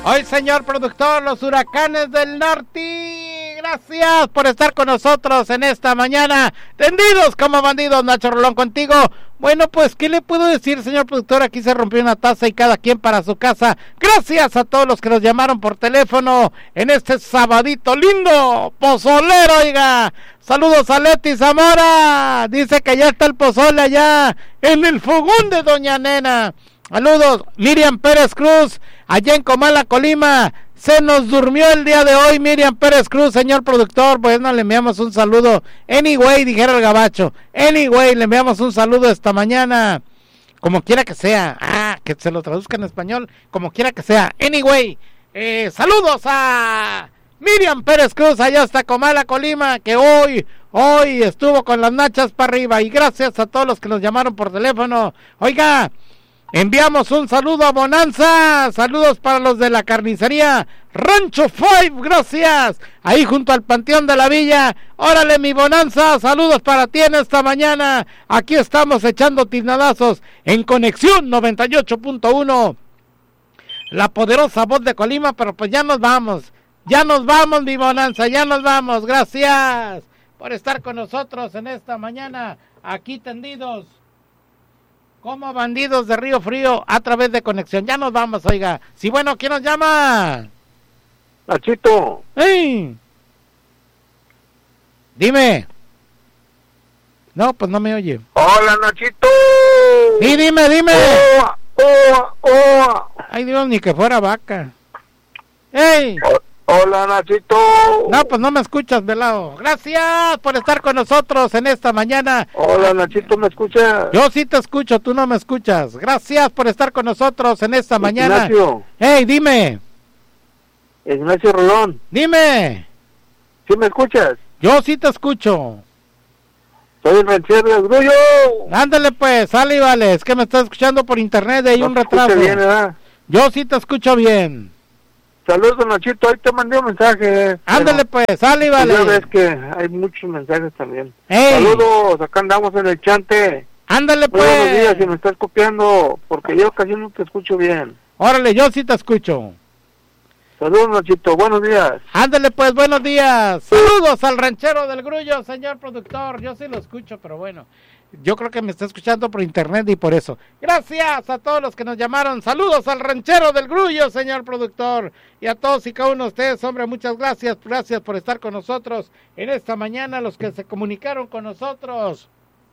Hoy, señor productor, los huracanes del norte. Gracias por estar con nosotros en esta mañana. Tendidos como bandidos, Nacho Rolón contigo. Bueno, pues, ¿qué le puedo decir, señor productor? Aquí se rompió una taza y cada quien para su casa. Gracias a todos los que nos llamaron por teléfono en este sabadito lindo, pozolero, oiga. Saludos a Leti Zamora. Dice que ya está el pozole allá en el fogón de Doña Nena. Saludos, Miriam Pérez Cruz, allá en Comala, Colima. Se nos durmió el día de hoy, Miriam Pérez Cruz, señor productor. Bueno, le enviamos un saludo. Anyway, dijera el gabacho. Anyway, le enviamos un saludo esta mañana. Como quiera que sea. Que se lo traduzca en español. Como quiera que sea. Anyway, saludos a Miriam Pérez Cruz, allá hasta Comala, Colima, que hoy estuvo con las nachas para arriba. Y gracias a todos los que nos llamaron por teléfono. Oiga, enviamos un saludo a Bonanza. Saludos para los de la carnicería Rancho Five, gracias. Ahí junto al Panteón de la Villa. Órale, mi Bonanza, saludos para ti en esta mañana. Aquí estamos echando tiznadazos en Conexión 98.1. La poderosa voz de Colima, pero pues ya nos vamos. Ya nos vamos, mi Bonanza, ya nos vamos. Gracias por estar con nosotros en esta mañana. Aquí tendidos como bandidos de Río Frío a través de Conexión. Ya nos vamos, oiga. Sí, bueno, ¿quién nos llama? Nachito. ¡Ey! Dime. No, pues no me oye. Hola, Nachito. Sí, dime. Oh. Ay, Dios, ni que fuera vaca. ¡Ey! Hola, Nachito. No, pues no me escuchas, velado. Gracias por estar con nosotros en esta mañana. Hola, Nachito, ¿me escuchas? Yo sí te escucho, tú no me escuchas. Gracias por estar con nosotros en esta mañana. Ignacio. ¡Ey, dime! Ignacio Rolón. ¡Dime! ¿Sí me escuchas? Yo sí te escucho. Soy el ranchero del Grullo. Ándale pues, sale y vale. Es que me estás escuchando por internet y hay un retraso. Bien, ¿verdad? Yo sí te escucho bien. Saludos, Nachito, ahí te mandé un mensaje. Ándale pues, sale y vale. Ya ves que hay muchos mensajes también. ¡Ey! Saludos, acá andamos en el chante. Ándale pues. Buenos días, si me estás copiando, porque yo casi no te escucho bien. Órale, yo sí te escucho. Saludos, Nachito, buenos días. Ándale pues, buenos días. Saludos al ranchero del Grullo, señor productor. Yo sí lo escucho, pero bueno, yo creo que me está escuchando por internet y por eso. Gracias a todos los que nos llamaron. Saludos al ranchero del Grullo, señor productor. Y a todos y cada uno de ustedes, hombre, muchas gracias. Gracias por estar con nosotros en esta mañana, los que se comunicaron con nosotros.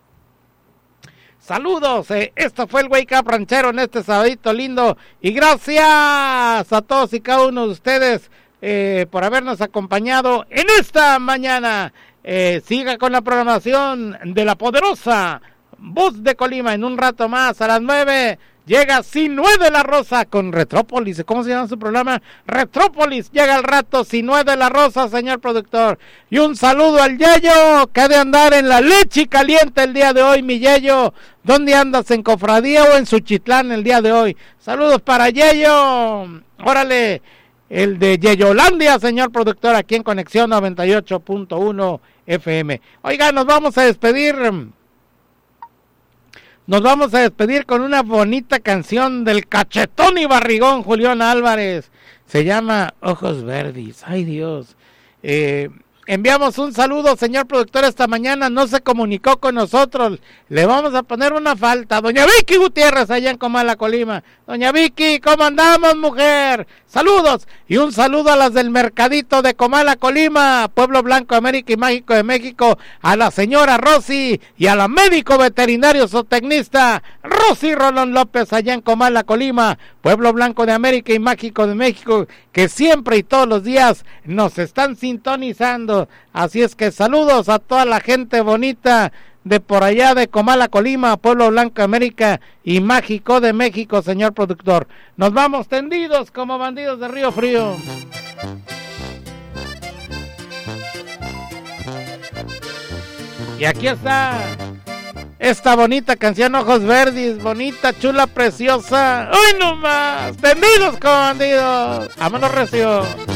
Saludos, esto fue el Wake Up Ranchero en este sabadito lindo. Y gracias a todos y cada uno de ustedes por habernos acompañado en esta mañana. Siga con la programación de la poderosa voz de Colima. En un rato más, a las 9, llega Sinue de la Rosa con Retrópolis. ¿Cómo se llama su programa? Retrópolis. Llega al rato Sinue de la Rosa, señor productor. Y un saludo al Yeyo, que ha de andar en la leche caliente el día de hoy, mi Yeyo. ¿Dónde andas? ¿En Cofradía o en Suchitlán el día de hoy? Saludos para Yeyo. Órale, el de Yeyolandia, señor productor, aquí en Conexión 98.1 FM. Oiga, nos vamos a despedir. Nos vamos a despedir con una bonita canción del cachetón y barrigón Julián Álvarez. Se llama Ojos Verdes. Ay, Dios. Enviamos un saludo, señor productor, esta mañana. No se comunicó con nosotros. Le vamos a poner una falta. Doña Vicky Gutiérrez, allá en Comala, Colima. Doña Vicky, ¿cómo andamos, mujer? Saludos. Y un saludo a las del Mercadito de Comala, Colima, Pueblo Blanco, América y Mágico de México. A la señora Rosy y a la médico veterinario zootecnista Rosy Rolón López, allá en Comala, Colima, Pueblo Blanco de América y Mágico de México, que siempre y todos los días nos están sintonizando. Así es que saludos a toda la gente bonita de por allá de Comala, Colima, Pueblo Blanco, América y Mágico de México, señor productor. Nos vamos tendidos como bandidos de Río Frío. Y aquí está esta bonita canción, Ojos Verdes, bonita, chula, preciosa. ¡Uy, no más! ¡Tendidos como bandidos! ¡Vámonos, recio!